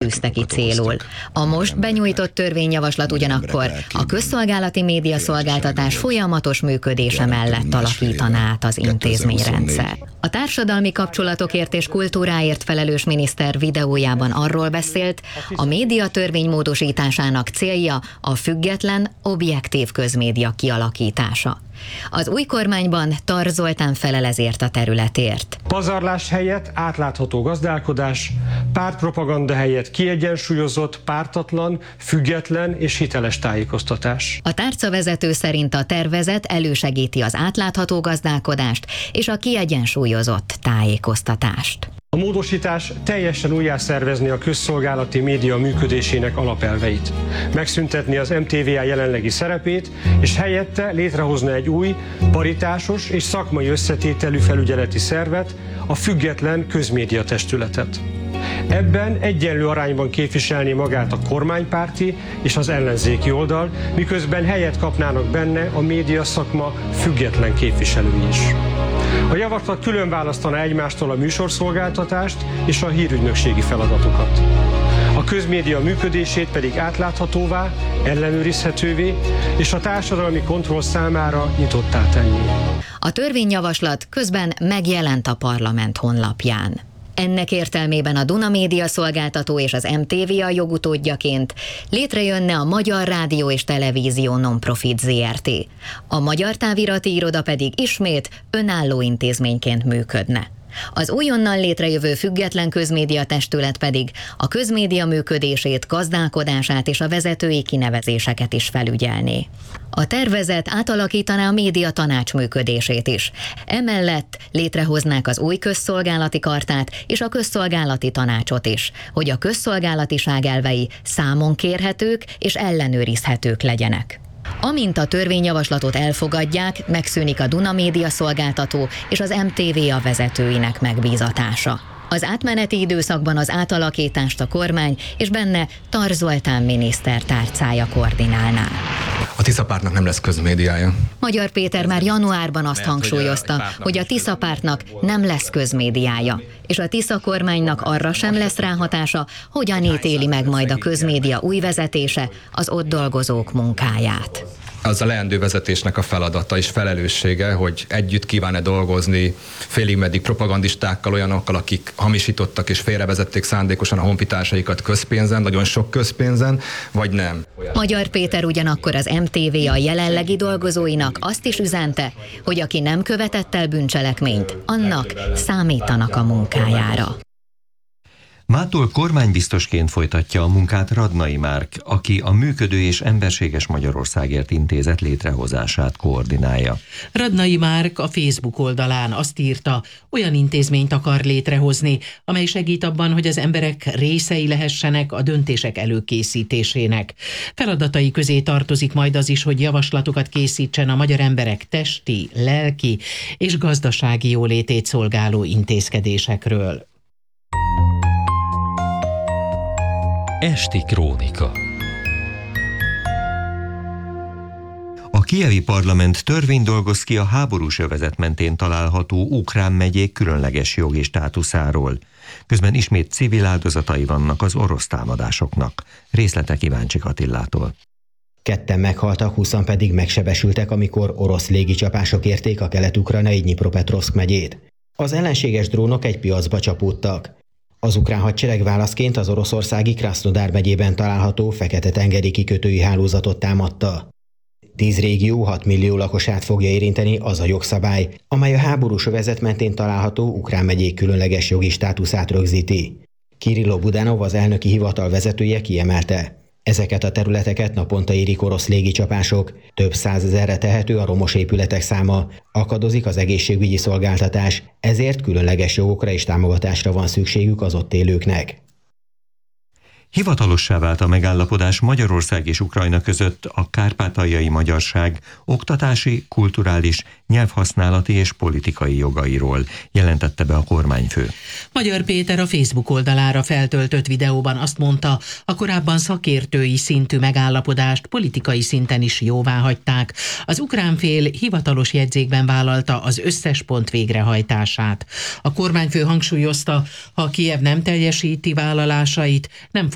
tűzte ki célul. A most benyújtott törvényjavaslat ugyanakkor a közszolgálati médiaszolgáltatás folyamatos működése mellett alakítaná át az intézményrendszer. A társadalmi kapcsolatokért és kultúráért felelős miniszter videójában arról beszélt, a médiatörvény módosításának célja a független, objektív közmédia kialakítása. Az új kormányban Tar Zoltán felel ezért a területért. Pazarlás helyett átlátható gazdálkodás, pártpropaganda helyett kiegyensúlyozott, pártatlan, független és hiteles tájékoztatás. A tárcavezető szerint a tervezet elősegíti az átlátható gazdálkodást és a kiegyensúlyozott tájékoztatást. A módosítás teljesen újjászervezni a közszolgálati média működésének alapelveit, megszüntetni az MTVA jelenlegi szerepét, és helyette létrehozni egy új, paritásos és szakmai összetételű felügyeleti szervet, a független közmédia testületet. Ebben egyenlő arányban képviselni magát a kormánypárti és az ellenzéki oldal, miközben helyet kapnának benne a média szakma független képviselői is. A javaslat külön választaná egymástól a műsorszolgáltatást és a hírügynökségi feladatokat. A közmédia működését pedig átláthatóvá, ellenőrizhetővé és a társadalmi kontroll számára nyitottá tenni. A törvényjavaslat közben megjelent a parlament honlapján. Ennek értelmében a Duna Média Szolgáltató és az MTVA jogutódjaként létrejönne a Magyar Rádió és Televízió Non-Profit Zrt. A Magyar Távirati Iroda pedig ismét önálló intézményként működne. Az újonnan létrejövő független közmédia testület pedig a közmédia működését, gazdálkodását és a vezetői kinevezéseket is felügyelné. A tervezet átalakítaná a médiatanács működését is. Emellett létrehoznák az új közszolgálati kartát és a közszolgálati tanácsot is, hogy a közszolgálatiság elvei számon kérhetők és ellenőrizhetők legyenek. Amint a törvényjavaslatot elfogadják, megszűnik a Duna Média Szolgáltató és az MTVA vezetőinek megbízatása. Az átmeneti időszakban az átalakítást a kormány és benne Tar Zoltán miniszter tárcája koordinálná. A Tisza pártnak nem lesz közmédiája. Magyar Péter már januárban azt hangsúlyozta, hogy a Tisza pártnak nem lesz közmédiája, és a Tisza kormánynak arra sem lesz ráhatása, hogyan ítéli meg majd a közmédia új vezetése az ott dolgozók munkáját. Az a leendő vezetésnek a feladata és felelőssége, hogy együtt kíván-e dolgozni félig meddig propagandistákkal, olyanokkal, akik hamisítottak és félrevezették szándékosan a honfitársaikat közpénzen, nagyon sok közpénzen, vagy nem. Magyar Péter ugyanakkor az MTVA jelenlegi dolgozóinak azt is üzente, hogy aki nem követett el bűncselekményt, annak számítanak a munkájára. Mától kormánybiztosként folytatja a munkát Radnai Márk, aki a Működő és Emberséges Magyarországért Intézet létrehozását koordinálja. Radnai Márk a Facebook oldalán azt írta, olyan intézményt akar létrehozni, amely segít abban, hogy az emberek részei lehessenek a döntések előkészítésének. Feladatai közé tartozik majd az is, hogy javaslatokat készítsen a magyar emberek testi, lelki és gazdasági jólétét szolgáló intézkedésekről. Esti krónika. A kijevi parlament törvényt dolgoz ki a háborús övezet mentén található ukrán megyék különleges jogi státuszáról. Közben ismét civil áldozatai vannak az orosz támadásoknak. Részletek Iváncsik Attillától. 2 meghaltak, 20 pedig megsebesültek, amikor orosz légicsapások érték a kelet-ukrajnai Dnyipropetrovszk megyét. Az ellenséges drónok egy piacba csapódtak. Az ukrán hadsereg válaszként az oroszországi Krasznodar megyében található Fekete-tengeri kikötői hálózatot támadta. 10 régió 6 millió lakosát fogja érinteni az a jogszabály, amely a háborús övezet mentén található ukrán megyék különleges jogi státuszát rögzíti. Kirilló Budanov, az elnöki hivatal vezetője kiemelte. Ezeket a területeket naponta érik orosz légicsapások, több százezerre tehető a romos épületek száma, akadozik az egészségügyi szolgáltatás, ezért különleges jogokra és támogatásra van szükségük az ott élőknek. Hivatalossá vált a megállapodás Magyarország és Ukrajna között a kárpátaljai magyarság oktatási, kulturális, nyelvhasználati és politikai jogairól, jelentette be a kormányfő. Magyar Péter a Facebook oldalára feltöltött videóban azt mondta, a korábban szakértői szintű megállapodást politikai szinten is jóváhagyták. Az ukrán fél hivatalos jegyzékben vállalta az összes pont végrehajtását. A kormányfő hangsúlyozta, ha Kijev nem teljesíti vállalásait, nem